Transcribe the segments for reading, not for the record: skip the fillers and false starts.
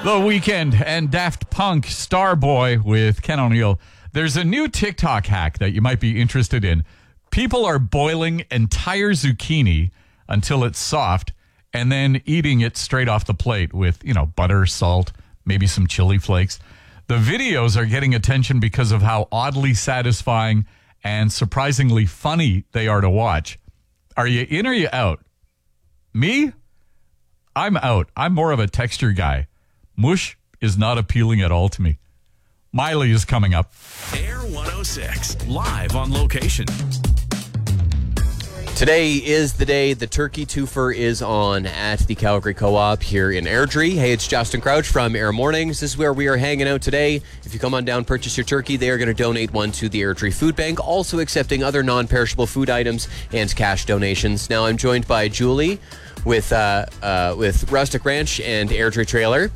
The Weeknd and Daft Punk, Starboy with Ken O'Neill. There's a new TikTok hack that you might be interested in. People are boiling entire zucchini until it's soft and then eating it straight off the plate with, butter, salt, maybe some chili flakes. The videos are getting attention because of how oddly satisfying and surprisingly funny they are to watch. Are you in or you out? Me? I'm out. I'm more of a texture guy. Mush is not appealing at all to me. Miley is coming up. Air 106, live on location. Today is the day the Turkey Twofer is on at the Calgary Co-op here in Airdrie. Hey, it's Justin Crouch from Air Mornings. This is where we are hanging out today. If you come on down, purchase your turkey, they are going to donate one to the Airdrie Food Bank, also accepting other non-perishable food items and cash donations. Now, I'm joined by Julie with Rustic Ranch and Airdrie Trailer.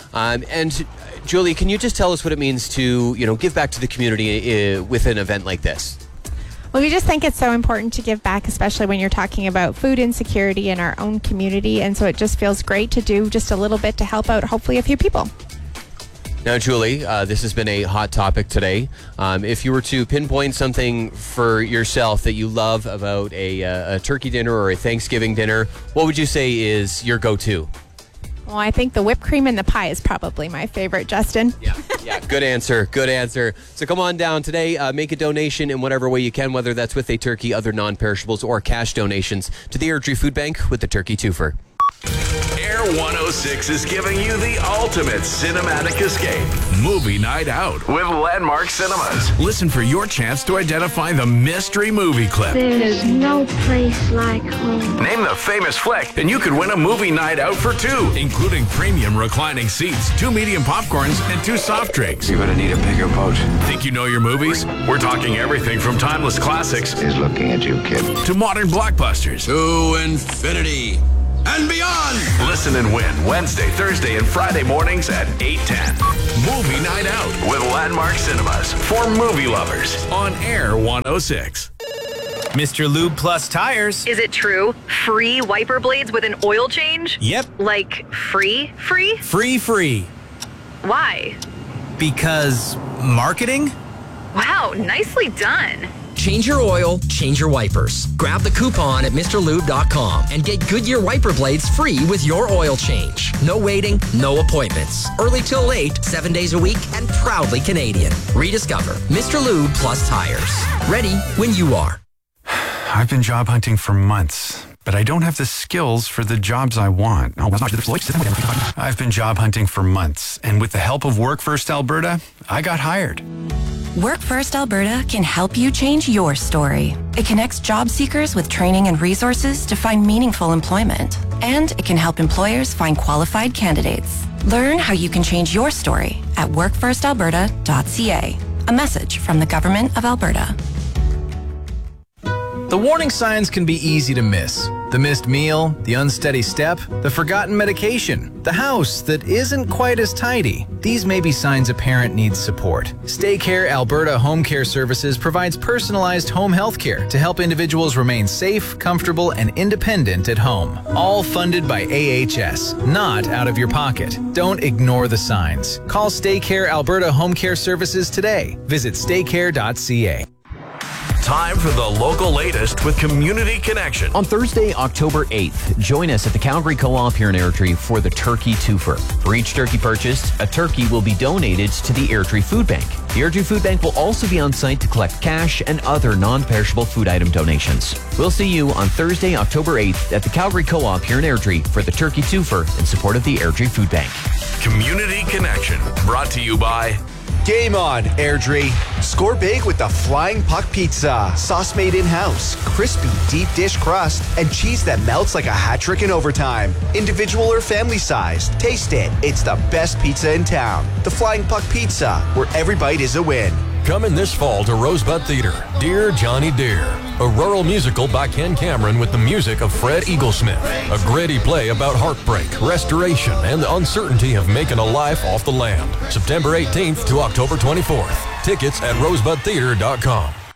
And Julie, can you just tell us what it means to, give back to the community with an event like this? Well, we just think it's so important to give back, especially when you're talking about food insecurity in our own community. And so it just feels great to do just a little bit to help out, hopefully, a few people. Now, Julie, this has been a hot topic today. If you were to pinpoint something for yourself that you love about a turkey dinner or a Thanksgiving dinner, what would you say is your go-to? Well, I think the whipped cream and the pie is probably my favorite, Justin. Yeah, good answer. So come on down today, make a donation in whatever way you can, whether that's with a turkey, other non-perishables, or cash donations to the Airdrie Food Bank with the Turkey Twofer. Air 106 is giving you the ultimate cinematic escape. Movie night out with Landmark Cinemas. Listen for your chance to identify the mystery movie clip. There is no place like home. Name the famous flick, and you could win a movie night out for two, including premium reclining seats, 2 medium popcorns, and 2 soft drinks. You're gonna need a bigger boat. Think you know your movies? We're talking everything from timeless classics He's looking at you, kid. to modern blockbusters. To infinity and beyond. Listen and win Wednesday, Thursday, and Friday mornings at 8:10. Movie Night Out with Landmark Cinemas for movie lovers on Air 106. Mr. Lube Plus Tires. Is it true? Free wiper blades with an oil change? Yep. Like free? Free. Why? Because marketing? Wow, nicely done. Change your oil, change your wipers. Grab the coupon at MrLube.com and get Goodyear wiper blades free with your oil change. No waiting, no appointments. Early till late, 7 days a week, and proudly Canadian. Rediscover Mr. Lube Plus Tires. Ready when you are. I've been job hunting for months, but I don't have the skills for the jobs I want. I've been job hunting for months, and with the help of Work First Alberta, I got hired. Work First Alberta can help you change your story. It connects job seekers with training and resources to find meaningful employment. And it can help employers find qualified candidates. Learn how you can change your story at workfirstalberta.ca. A message from the Government of Alberta. The warning signs can be easy to miss. The missed meal, the unsteady step, the forgotten medication, the house that isn't quite as tidy. These may be signs a parent needs support. StayCare Alberta Home Care Services provides personalized home health care to help individuals remain safe, comfortable, and independent at home. All funded by AHS, not out of your pocket. Don't ignore the signs. Call StayCare Alberta Home Care Services today. Visit staycare.ca. Time for the local latest with Community Connection. On Thursday, October 8th, join us at the Calgary Co-op here in Airdrie for the Turkey Twofer. For each turkey purchased, a turkey will be donated to the Airdrie Food Bank. The Airdrie Food Bank will also be on site to collect cash and other non-perishable food item donations. We'll see you on Thursday, October 8th at the Calgary Co-op here in Airdrie for the Turkey Twofer in support of the Airdrie Food Bank. Community Connection, brought to you by Game on, Airdrie. Score big with the Flying Puck Pizza. Sauce made in-house, crispy deep dish crust, and cheese that melts like a hat trick in overtime. Individual or family sized. Taste it. It's the best pizza in town. The Flying Puck Pizza, where every bite is a win. Coming this fall to Rosebud Theatre, Dear Johnny Dear, a rural musical by Ken Cameron with the music of Fred Eaglesmith. A gritty play about heartbreak, restoration, and the uncertainty of making a life off the land. September 18th to October 24th. Tickets at rosebudtheater.com.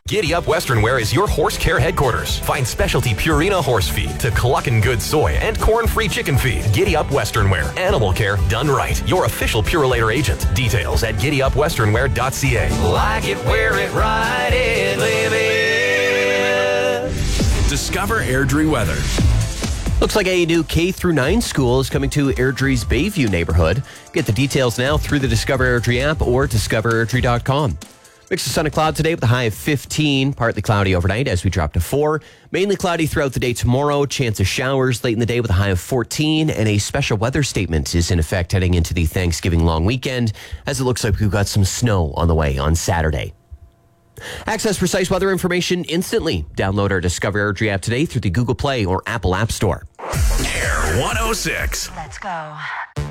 Giddy Up Western Wear is your horse care headquarters. Find specialty Purina horse feed to Cluckin' Good soy and corn-free chicken feed. Giddy Up Western Wear. Animal care done right. Your official Purolator agent. Details at giddyupwesternwear.ca. Like it, wear it, ride it, live it. Discover Airdrie weather. Looks like a new K-9 school is coming to Airdrie's Bayview neighborhood. Get the details now through the Discover Airdrie app or discoverairdrie.com. Mix of sun and cloud today with a high of 15. Partly cloudy overnight as we drop to 4. Mainly cloudy throughout the day tomorrow. Chance of showers late in the day with a high of 14. And a special weather statement is in effect heading into the Thanksgiving long weekend, as it looks like we've got some snow on the way on Saturday. Access precise weather information instantly. Download our Discover Airdrie app today through the Google Play or Apple App Store. Air 106. Let's go.